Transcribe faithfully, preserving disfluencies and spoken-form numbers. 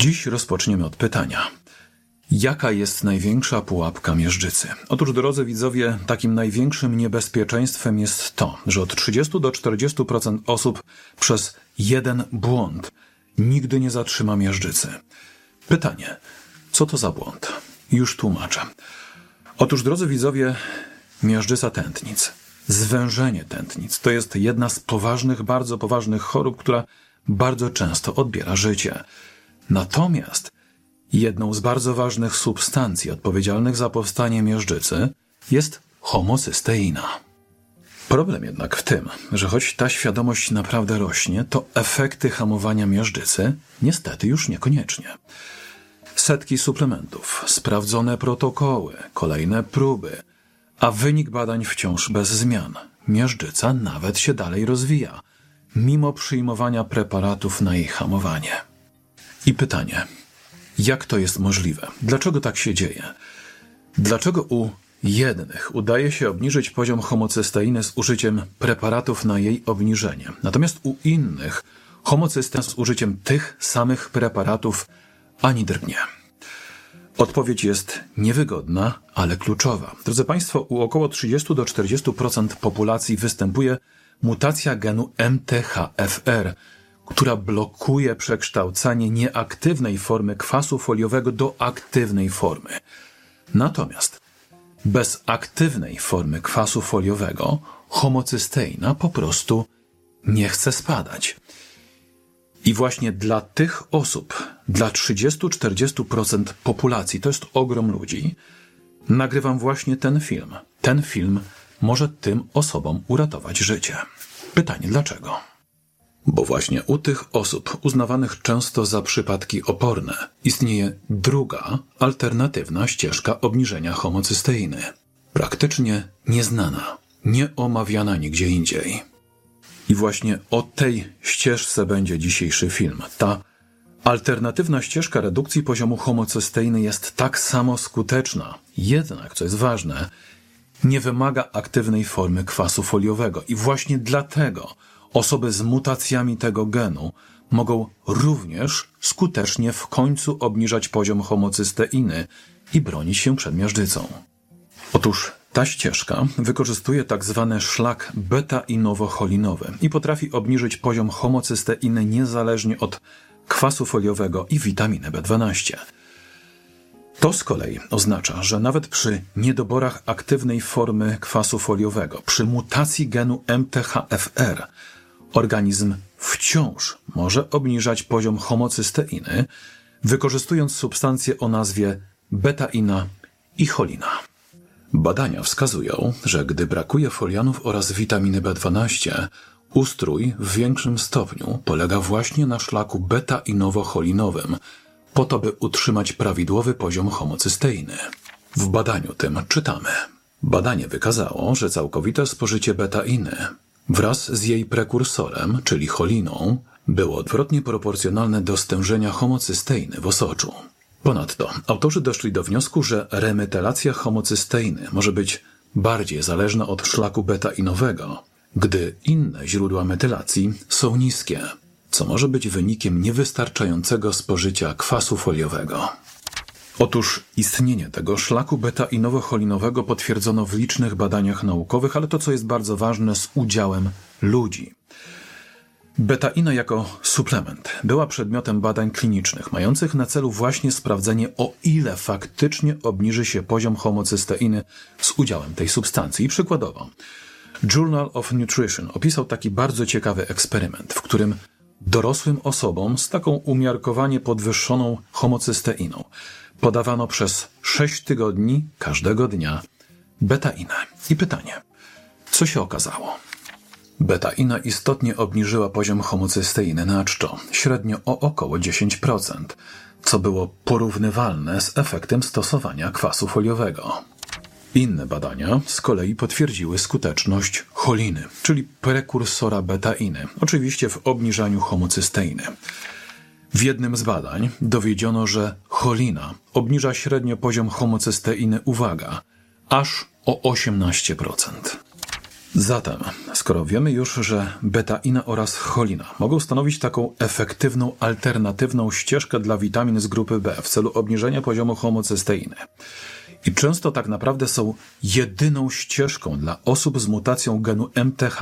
Dziś rozpoczniemy od pytania. Jaka jest największa pułapka miażdżycy? Otóż, drodzy widzowie, takim największym niebezpieczeństwem jest to, że od trzydziestu do czterdziestu procent osób przez jeden błąd nigdy nie zatrzyma miażdżycy. Pytanie, co to za błąd? Już tłumaczę. Otóż, drodzy widzowie, miażdżyca tętnic, zwężenie tętnic, to jest jedna z poważnych, bardzo poważnych chorób, która bardzo często odbiera życie. Natomiast jedną z bardzo ważnych substancji odpowiedzialnych za powstanie miażdżycy jest homocysteina. Problem jednak w tym, że choć ta świadomość naprawdę rośnie, to efekty hamowania miażdżycy niestety już niekoniecznie. Setki suplementów, sprawdzone protokoły, kolejne próby, a wynik badań wciąż bez zmian. Miażdżyca nawet się dalej rozwija, mimo przyjmowania preparatów na jej hamowanie. I pytanie, jak to jest możliwe? Dlaczego tak się dzieje? Dlaczego u jednych udaje się obniżyć poziom homocysteiny z użyciem preparatów na jej obniżenie, natomiast u innych homocysteina z użyciem tych samych preparatów ani drgnie? Odpowiedź jest niewygodna, ale kluczowa. Drodzy Państwo, u około trzydziestu do czterdziestu procent populacji występuje mutacja genu M T H F R, która blokuje przekształcanie nieaktywnej formy kwasu foliowego do aktywnej formy. Natomiast bez aktywnej formy kwasu foliowego homocysteina po prostu nie chce spadać. I właśnie dla tych osób, dla trzydziestu do czterdziestu procent populacji, to jest ogrom ludzi, nagrywam właśnie ten film. Ten film może tym osobom uratować życie. Pytanie dlaczego? Bo właśnie u tych osób, uznawanych często za przypadki oporne, istnieje druga, alternatywna ścieżka obniżenia homocysteiny. Praktycznie nieznana, nieomawiana nigdzie indziej. I właśnie o tej ścieżce będzie dzisiejszy film. Ta alternatywna ścieżka redukcji poziomu homocysteiny jest tak samo skuteczna, jednak, co jest ważne, nie wymaga aktywnej formy kwasu foliowego. I właśnie dlatego osoby z mutacjami tego genu mogą również skutecznie w końcu obniżać poziom homocysteiny i bronić się przed miażdżycą. Otóż ta ścieżka wykorzystuje tak zwany szlak beta-inowo-cholinowy i potrafi obniżyć poziom homocysteiny niezależnie od kwasu foliowego i witaminy B dwanaście. To z kolei oznacza, że nawet przy niedoborach aktywnej formy kwasu foliowego, przy mutacji genu M T H F R, organizm wciąż może obniżać poziom homocysteiny, wykorzystując substancje o nazwie betaina i cholina. Badania wskazują, że gdy brakuje folianów oraz witaminy B dwanaście, ustrój w większym stopniu polega właśnie na szlaku beta-inowo-cholinowym, po to, by utrzymać prawidłowy poziom homocysteiny. W badaniu tym czytamy. Badanie wykazało, że całkowite spożycie betainy wraz z jej prekursorem, czyli choliną, było odwrotnie proporcjonalne do stężenia homocysteiny w osoczu. Ponadto autorzy doszli do wniosku, że remetylacja homocysteiny może być bardziej zależna od szlaku beta-inowego, gdy inne źródła metylacji są niskie, co może być wynikiem niewystarczającego spożycia kwasu foliowego. Otóż istnienie tego szlaku beta-inowo-cholinowego potwierdzono w licznych badaniach naukowych, ale to, co jest bardzo ważne, z udziałem ludzi. Betaina jako suplement była przedmiotem badań klinicznych, mających na celu właśnie sprawdzenie, o ile faktycznie obniży się poziom homocysteiny z udziałem tej substancji. I przykładowo, Journal of Nutrition opisał taki bardzo ciekawy eksperyment, w którym dorosłym osobom z taką umiarkowanie podwyższoną homocysteiną podawano przez sześć tygodni każdego dnia betainę. I pytanie, co się okazało? Betaina istotnie obniżyła poziom homocysteiny na czczo, średnio o około dziesięć procent, co było porównywalne z efektem stosowania kwasu foliowego. Inne badania z kolei potwierdziły skuteczność choliny, czyli prekursora betainy, oczywiście w obniżaniu homocysteiny. W jednym z badań dowiedziono, że cholina obniża średnio poziom homocysteiny, uwaga, aż o osiemnaście procent. Zatem, skoro wiemy już, że betaina oraz cholina mogą stanowić taką efektywną, alternatywną ścieżkę dla witamin z grupy B w celu obniżenia poziomu homocysteiny i często tak naprawdę są jedyną ścieżką dla osób z mutacją genu M T H